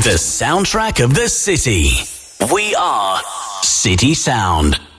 The soundtrack of the city. We are City Sound.